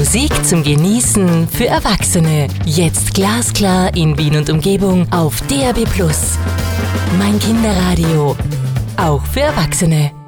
Musik zum Genießen für Erwachsene. Jetzt glasklar in Wien und Umgebung auf DAB+. Mein Kinderradio. Auch für Erwachsene.